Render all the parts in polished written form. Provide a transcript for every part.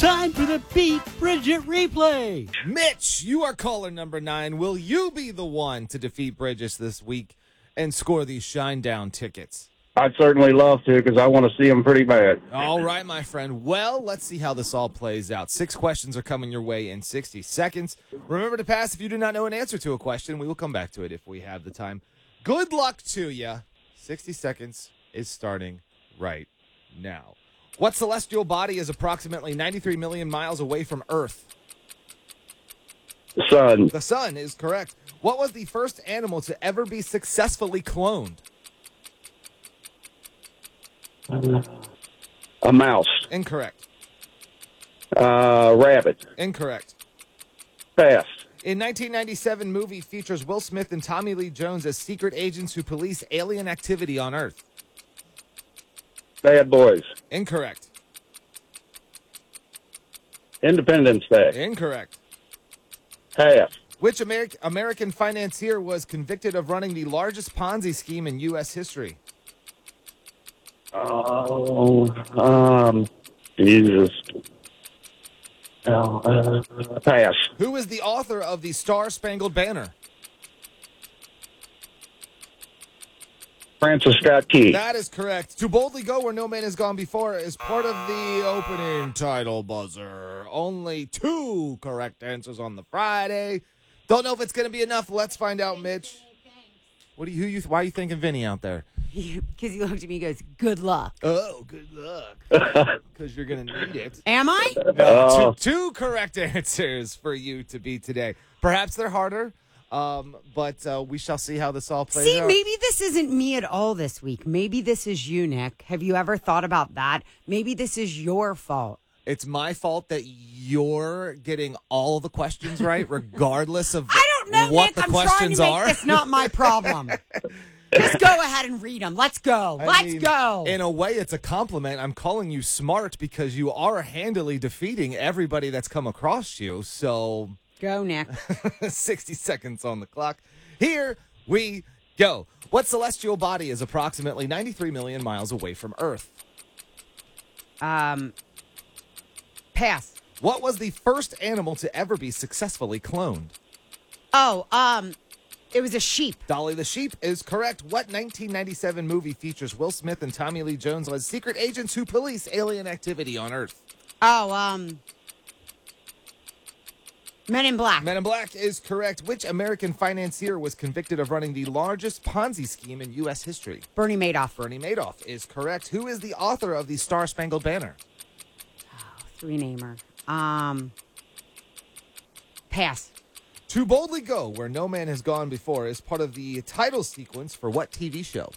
Time for the Beat Bridget replay. Mitch, you are caller number 9. Will you be the one to defeat Bridges this week and score these Shinedown tickets? I'd certainly love to because I want to see them pretty bad. All right, my friend. Well, let's see how this all plays out. 6 questions are coming your way in 60 seconds. Remember to pass if you do not know an answer to a question. We will come back to it if we have the time. Good luck to you. 60 seconds is starting right now. What celestial body is approximately 93 million miles away from Earth? The sun. The sun is correct. What was the first animal to ever be successfully cloned? A mouse. Incorrect. Rabbit. Incorrect. Pass. In 1997, movie features Will Smith and Tommy Lee Jones as secret agents who police alien activity on Earth. Bad Boys. Incorrect. Independence Day. Incorrect. Pass. Which American financier was convicted of running the largest Ponzi scheme in U.S. history? Jesus. Pass. Who is the author of the Star-Spangled Banner? Francis Scott Key. That is correct. To boldly go where no man has gone before is part of the opening title buzzer. Only 2 correct answers on the Friday. Don't know if it's going to be enough. Let's find out, Mitch. Why are you thinking Vinny out there? Because he looked at me and goes, good luck. Oh, good luck. Because you're going to need it. Am I? No, two correct answers for you to beat today. Perhaps they're harder, but we shall see how this all plays out. See, maybe this isn't me at all this week. Maybe this is you, Nick. Have you ever thought about that? Maybe this is your fault. It's my fault that you're getting all the questions right, regardless of I don't know, what Nick. the I'm questions trying to are. make this not my problem. Just go ahead and read them. Let's go. Let's go. In a way, it's a compliment. I'm calling you smart because you are handily defeating everybody that's come across you. So go, Nick. 60 seconds on the clock. Here we go. What celestial body is approximately 93 million miles away from Earth? Pass. What was the first animal to ever be successfully cloned? It was a sheep. Dolly the sheep is correct. What 1997 movie features Will Smith and Tommy Lee Jones as secret agents who police alien activity on Earth? Men in Black. Men in Black is correct. Which American financier was convicted of running the largest Ponzi scheme in U.S. history? Bernie Madoff. Bernie Madoff is correct. Who is the author of the Star-Spangled Banner? Three-namer. Pass. To boldly go where no man has gone before is part of the title sequence for what TV show?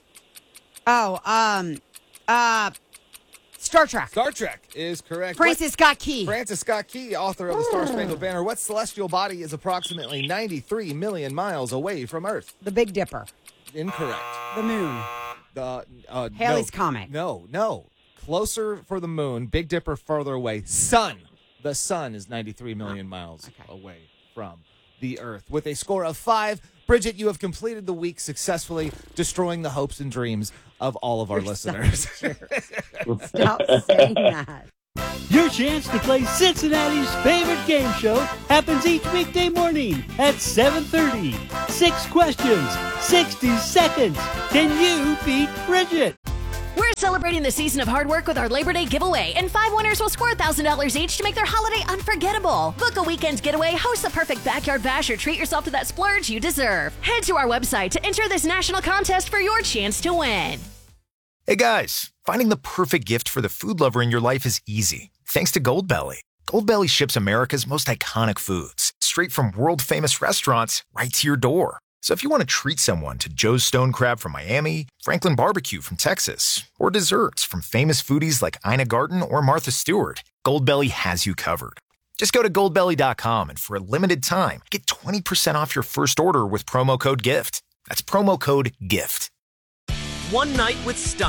Star Trek. Star Trek is correct. Francis Scott Key. Francis Scott Key, author of the Star-Spangled Banner. What celestial body is approximately 93 million miles away from Earth? The Big Dipper. Incorrect. The moon. Halley's Comet. No. Closer for the moon. Big Dipper further away. Sun. The sun is 93 million miles away from the Earth. With a score of 5, Bridget, you have completed the week successfully, destroying the hopes and dreams of all of our listeners. Stop saying that. Your chance to play Cincinnati's favorite game show happens each weekday morning at 7:30. 6 questions, 60 seconds. Can you beat Bridget? We're celebrating the season of hard work with our Labor Day giveaway, and 5 winners will score $1,000 each to make their holiday unforgettable. Book a weekend getaway, host the perfect backyard bash, or treat yourself to that splurge you deserve. Head to our website to enter this national contest for your chance to win. Hey guys, finding the perfect gift for the food lover in your life is easy, thanks to Goldbelly. Goldbelly ships America's most iconic foods, straight from world-famous restaurants right to your door. So if you want to treat someone to Joe's Stone Crab from Miami, Franklin Barbecue from Texas, or desserts from famous foodies like Ina Garten or Martha Stewart, Goldbelly has you covered. Just go to goldbelly.com and for a limited time, get 20% off your first order with promo code GIFT. That's promo code GIFT. One night with Steiner,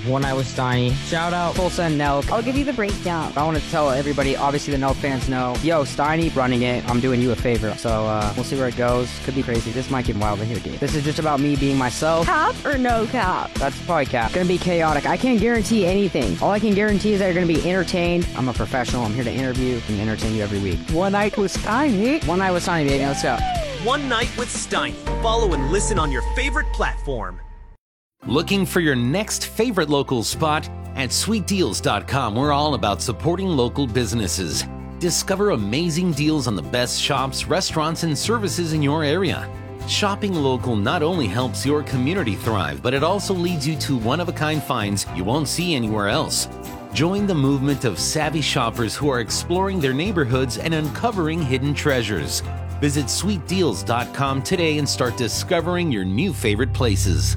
One Night with Steiny. Shout out Tulsa and Nelk. I'll give you the breakdown. I want to tell everybody, obviously the Nelk fans know, yo, Steiny running it, I'm doing you a favor. So we'll see where it goes. Could be crazy. This might get wild in here, dude. This is just about me being myself. Cap or no cap? That's probably cap. Gonna be chaotic. I can't guarantee anything. All I can guarantee is that you're gonna be entertained. I'm a professional. I'm here to interview and entertain you every week. One Night with Steiny. One Night with Steiny, baby. Let's go. One Night with Steiny. Follow and listen on your favorite platform. Looking for your next favorite local spot? At sweetdeals.com, we're all about supporting local businesses. Discover amazing deals on the best shops, restaurants, and services in your area. Shopping local not only helps your community thrive, but it also leads you to one-of-a-kind finds you won't see anywhere else. Join the movement of savvy shoppers who are exploring their neighborhoods and uncovering hidden treasures. Visit sweetdeals.com today and start discovering your new favorite places.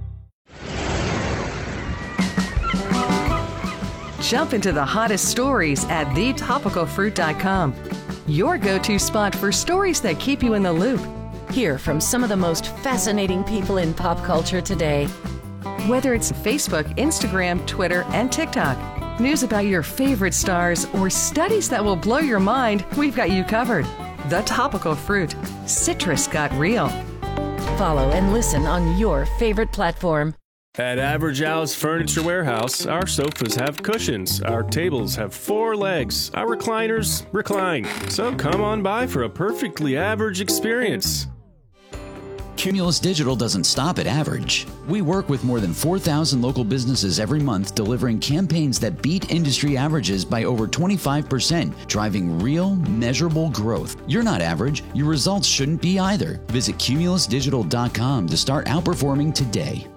Jump into the hottest stories at thetopicalfruit.com. Your go-to spot for stories that keep you in the loop. Hear from some of the most fascinating people in pop culture today. Whether it's Facebook, Instagram, Twitter, and TikTok, news about your favorite stars, or studies that will blow your mind, we've got you covered. The Topical Fruit. Citrus got real. Follow and listen on your favorite platform. At Average Al's Furniture Warehouse, our sofas have cushions, our tables have 4 legs, our recliners recline. So come on by for a perfectly average experience. Cumulus Digital doesn't stop at average. We work with more than 4,000 local businesses every month, delivering campaigns that beat industry averages by over 25%, driving real, measurable growth. You're not average. Your results shouldn't be either. Visit cumulusdigital.com to start outperforming today.